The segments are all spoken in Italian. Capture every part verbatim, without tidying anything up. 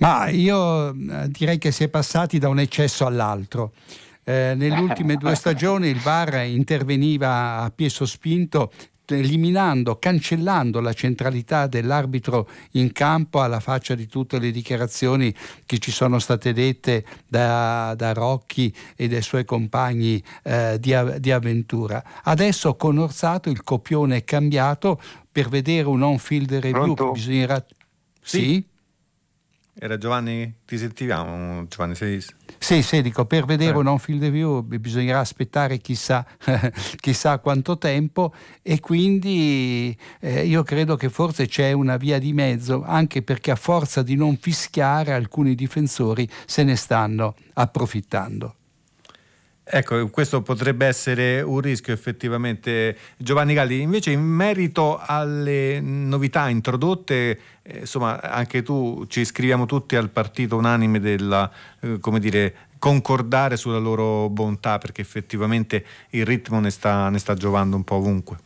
Ma io direi che si è passati da un eccesso all'altro. Eh, nelle ultime due stagioni il V A R interveniva a piè sospinto, eliminando, cancellando la centralità dell'arbitro in campo, alla faccia di tutte le dichiarazioni che ci sono state dette da, da Rocchi e dai suoi compagni eh, di, di avventura. Adesso con Orsato il copione è cambiato. Per vedere un on-field review Pronto? bisognerà... Sì? Sì? Era Giovanni? Ti sentivamo, Giovanni? Sei... Sì, sì, dico, per vedere Eh. un on-field review bisognerà aspettare chissà, chissà quanto tempo, e quindi eh, io credo che forse c'è una via di mezzo, anche perché a forza di non fischiare alcuni difensori se ne stanno approfittando. Ecco, questo potrebbe essere un rischio effettivamente. Giovanni Galli, invece in merito alle novità introdotte, eh, insomma anche tu, ci iscriviamo tutti al partito unanime della, eh, come dire, concordare sulla loro bontà, perché effettivamente il ritmo ne sta, ne sta giovando un po' ovunque.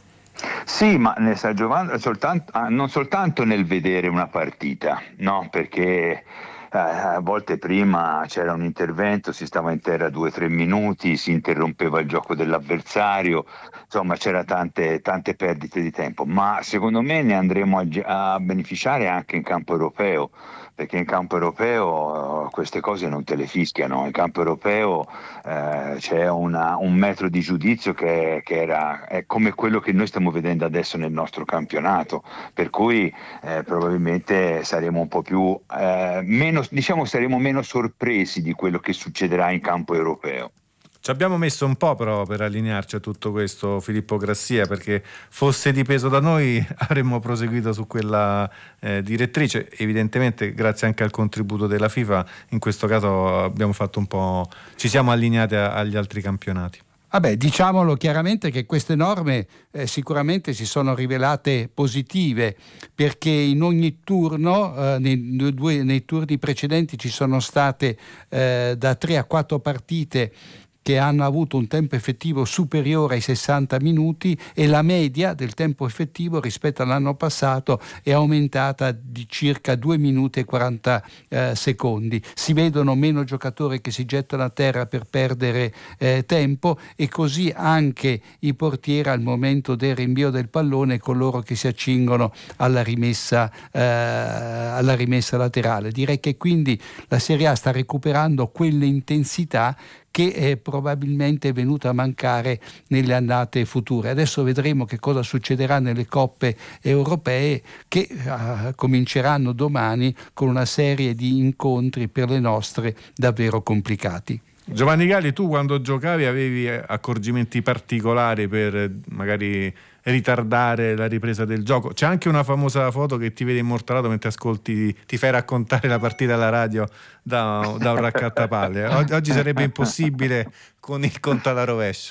Sì, ma ne sta giovando soltanto, non soltanto nel vedere una partita, no? Perché Eh, a volte prima c'era un intervento, si stava in terra due o tre minuti, si interrompeva il gioco dell'avversario, insomma c'era tante, tante perdite di tempo, ma secondo me ne andremo a, a beneficiare anche in campo europeo, perché in campo europeo uh, queste cose non te le fischiano. In campo europeo uh, c'è una, un metro di giudizio che, che era, è come quello che noi stiamo vedendo adesso nel nostro campionato, per cui eh, probabilmente saremo un po' più eh, meno, diciamo saremo meno sorpresi di quello che succederà in campo europeo. Ci abbiamo messo un po' però per allinearci a tutto questo, Filippo Grassia, perché fosse dipeso da noi avremmo proseguito su quella eh, direttrice. Evidentemente grazie anche al contributo della FIFA in questo caso abbiamo fatto un po', ci siamo allineati a, agli altri campionati. Vabbè, diciamolo chiaramente che queste norme eh, sicuramente si sono rivelate positive, perché in ogni turno, eh, nei, due, nei turni precedenti ci sono state eh, da tre a quattro partite che hanno avuto un tempo effettivo superiore ai sessanta minuti, e la media del tempo effettivo rispetto all'anno passato è aumentata di circa due minuti e quaranta eh, secondi. Si vedono meno giocatori che si gettano a terra per perdere eh, tempo, e così anche i portieri al momento del rinvio del pallone, coloro che si accingono alla rimessa, eh, alla rimessa laterale. Direi che quindi la Serie A sta recuperando quelle intensità che è probabilmente venuta a mancare nelle annate future. Adesso vedremo che cosa succederà nelle coppe europee, che uh, cominceranno domani con una serie di incontri per le nostre davvero complicati. Giovanni Galli, tu quando giocavi avevi accorgimenti particolari per magari ritardare la ripresa del gioco? C'è anche una famosa foto che ti vede immortalato mentre ascolti, ti fai raccontare la partita alla radio da, da un raccattapalle. Oggi sarebbe impossibile con il conto alla rovescia.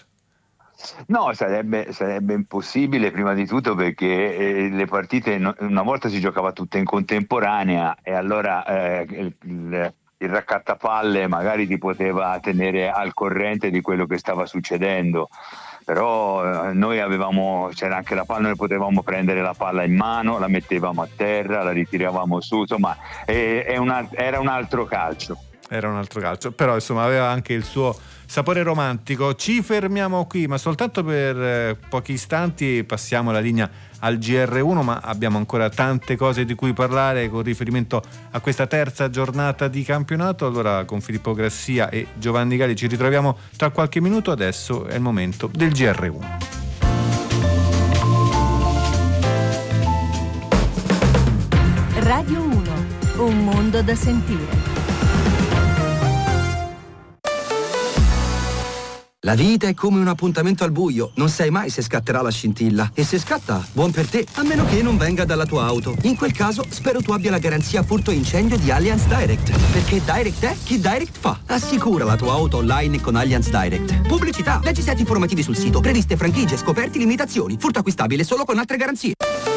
No, sarebbe, sarebbe impossibile, prima di tutto perché eh, le partite no, una volta si giocava tutte in contemporanea, e allora eh, il, il il raccattapalle magari ti poteva tenere al corrente di quello che stava succedendo, però eh, noi avevamo, c'era anche la palla, noi potevamo prendere la palla in mano, la mettevamo a terra, la ritiravamo su, insomma è, è una, era un altro calcio. Era un altro calcio, però insomma aveva anche il suo sapore romantico. Ci fermiamo qui, ma soltanto per eh, pochi istanti, passiamo la linea al G R uno, ma abbiamo ancora tante cose di cui parlare con riferimento a questa terza giornata di campionato. Allora con Filippo Grassia e Giovanni Galli ci ritroviamo tra qualche minuto. Adesso è il momento del G R uno. Radio uno, un mondo da sentire. La vita è come un appuntamento al buio, non sai mai se scatterà la scintilla. E se scatta, buon per te, a meno che non venga dalla tua auto. In quel caso, spero tu abbia la garanzia furto incendio di Allianz Direct. Perché Direct è chi Direct fa. Assicura la tua auto online con Allianz Direct. Pubblicità. Leggi set informativi sul sito. Previste franchigie, scoperti, limitazioni. Furto acquistabile solo con altre garanzie.